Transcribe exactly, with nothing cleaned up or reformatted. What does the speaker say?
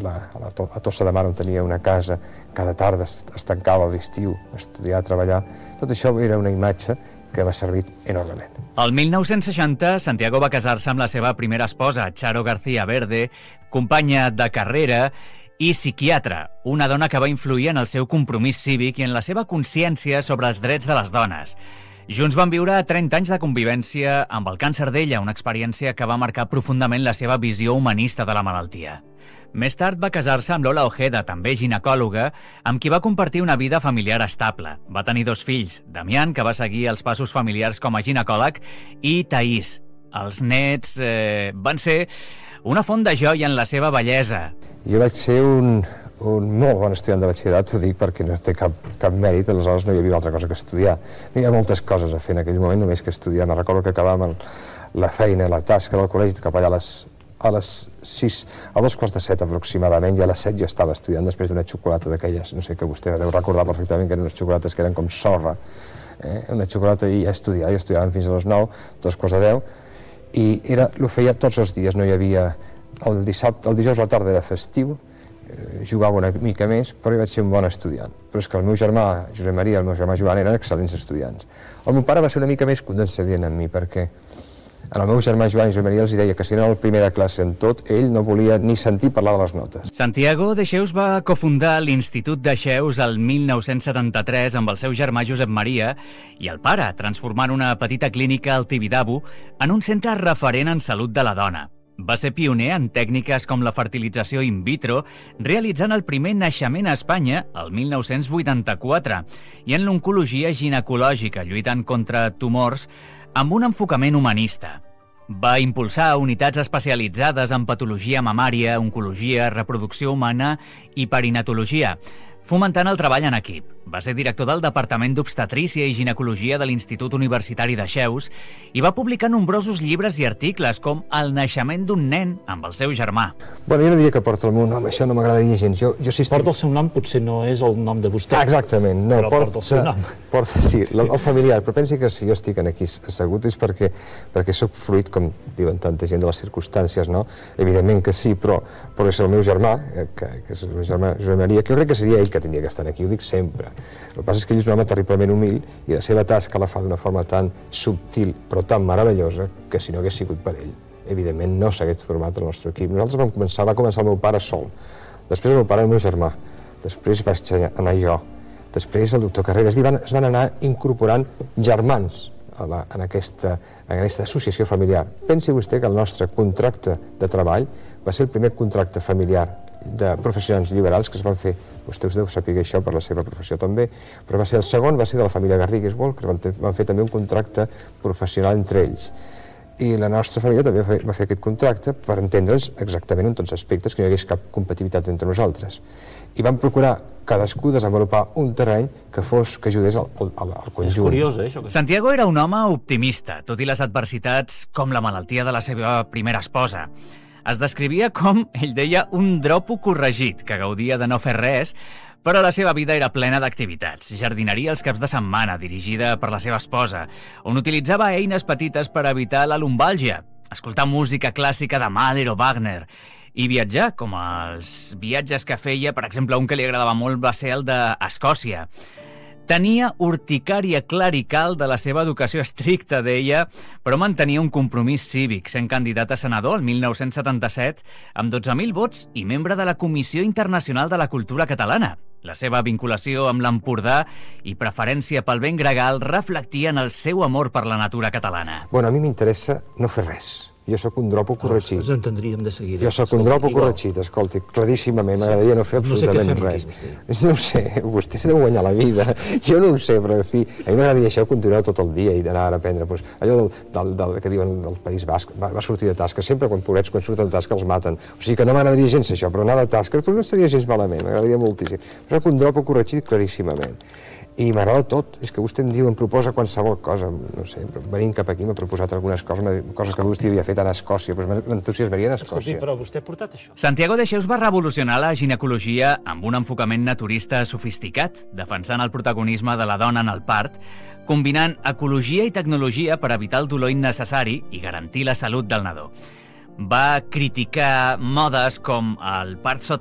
la, a, la, a Tossa de Mar, on tenia una casa, cada tarda es, es tancava a l'estiu, a estudiar, a treballar. Tot això era una imatge que m'ha servit enormement. El mil nou-cents seixanta, Santiago va casar-se amb la seva primera esposa, Charo García Verde, companya de carrera i psiquiatra, una dona que va influir en el seu compromís cívic i en la seva consciència sobre els drets de les dones. Junts van viure trenta anys de convivència amb el càncer d'ella, una experiència que va marcar profundament la seva visió humanista de la malaltia. Més tard va casar-se amb Lola Ojeda, també ginecòloga, amb qui va compartir una vida familiar estable. Va tenir dos fills, Damián, que va seguir els passos familiars com a ginecòleg, i Taís. Els nets eh, van ser una font de joia en la seva bellesa. Jo vaig ser un, un molt bon estudiant de batxillerat, ho dic perquè no té cap, cap mèrit, aleshores no hi havia altra cosa que estudiar. No hi ha moltes coses a fer en aquell moment, només que estudiar. Me recordo que acabàvem la feina, la tasca del col·legi, cap allà a les, a les sis, a dos quarts de set aproximadament, i a les set jo estava estudiant després d'una xocolata d'aquelles, no sé, que vostè deu recordar perfectament, que eren unes xocolates que eren com sorra, eh? Una xocolata, i a estudiar, i estudiàvem fins a les nou, dos quarts de deu, i era, ho feia tots els dies, no hi havia... El dissabte, el dijous a la tarda era festiu, eh, jugava una mica més, però jo vaig ser un bon estudiant. Però és que el meu germà, Josep Maria, i el meu germà Joan eren excel·lents estudiants. El meu pare va ser una mica més condescendent amb mi, perquè al meu germà Joan i Josep Maria els deia que si no era el primer de classe en tot, ell no volia ni sentir parlar de les notes. Santiago Dexeus va cofundar l'Institut Dexeus el mil nou-cents setanta-tres amb el seu germà Josep Maria i el pare, transformant una petita clínica al Tibidabo en un centre referent en salut de la dona. Va ser pioner en tècniques com la fertilització in vitro, realitzant el primer naixement a Espanya el mil nou-cents vuitanta-quatre i en l'oncologia ginecològica, lluitant contra tumors amb un enfocament humanista. Va impulsar unitats especialitzades en patologia mamària, oncologia, reproducció humana i perinatologia, fomentant el treball en equip. Va ser director del Departament d'Obstetrícia i Ginecologia de l'Institut Universitari Dexeus i va publicar nombrosos llibres i articles com El naixement d'un nen amb el seu germà. Bueno, jo no diria que porta el meu nom, això no m'agradaria gens. Jo, jo sí estic... Porta el seu nom, potser no és el nom de vostè. Ah, exactament. No, però porta, porta el seu nom. Porta, sí, el, el familiar. Però pensi que si jo estic aquí assegut és perquè, perquè soc fruit, com diuen tanta gent, de les circumstàncies, no? Evidentment que sí, però, però és el meu germà, que, que és el meu germà Josep Maria, que jo crec que seria ell que tenia que estar aquí, ho dic sempre. El que passa és que ell és un home terriblement humil i la seva tasca la fa d'una forma tan subtil però tan meravellosa que si no hagués sigut per ell, evidentment no s'hagués format el nostre equip. Nosaltres vam començar, va començar el meu pare sol, després el meu pare i el meu germà, després vaig anar jo, després el doctor Carreras, i van, es van anar incorporant germans a la, en, aquesta, en aquesta associació familiar. Pensi vostè que el nostre contracte de treball va ser el primer contracte familiar de professionals liberals que es van fer, vostè us deu saber això per la seva professió també, però va ser el segon, va ser de la família Garrigues Vol, que van, van fer també un contracte professional entre ells. I la nostra família també va fer, va fer aquest contracte per entendre'ns exactament en tots els aspectes, que no hi hagués cap compatibilitat entre nosaltres. I vam procurar cadascú desenvolupar un terreny que fos, que ajudés al, al, al conjunt. És curiós, eh, això. Santiago era un home optimista, tot i les adversitats com la malaltia de la seva primera esposa. Es descrivia com, ell deia, un dropo corregit, que gaudia de no fer res, però la seva vida era plena d'activitats. Jardineria els caps de setmana, dirigida per la seva esposa, on utilitzava eines petites per evitar la lumbàlgia, escoltar música clàssica de Mahler o Wagner, i viatjar, com els viatges que feia, per exemple, un que li agradava molt va ser el d'Escòcia. Tenia urticària clerical de la seva educació estricta, deia, però mantenia un compromís cívic, sent candidat a senador el mil nou-cents setanta-set amb dotze mil vots i membre de la Comissió Internacional de la Cultura Catalana. La seva vinculació amb l'Empordà i preferència pel vent gregal reflectien el seu amor per la natura catalana. Bueno, a mi m'interessa no fer res. Jo sóc un dropo corregit. Ens entendríem de seguida. Jo sóc un dropo corregit, escolti, claríssimament, m'agradaria no fer absolutament res. No ho sé, vostè s'ha de guanyar la vida, jo no ho sé, però en fi, a mi m'agradaria això continuar tot el dia i d'anar a aprendre. Allò del, del, del que diuen del País Basc, va, va sortir de tasca, sempre quan pobrets, quan surten de tasca els maten. O sigui que no m'agradaria gens això, però anar de tasca no estaria gens malament, m'agradaria moltíssim. Però soc un dropo corregit claríssimament. I m'agrada tot, és que vostè em diu, em proposa qualsevol cosa, no sé, venint cap aquí m'ha proposat algunes coses, coses que vostè havia fet a Escòcia, però m'entusiasmaria a Escòcia. Escolti, però vostè ha portat això. Santiago Dexeus va revolucionar la ginecologia amb un enfocament naturista sofisticat, defensant el protagonisme de la dona en el part, combinant ecologia i tecnologia per evitar el dolor innecessari i garantir la salut del nadó. Va criticar modes com el part sota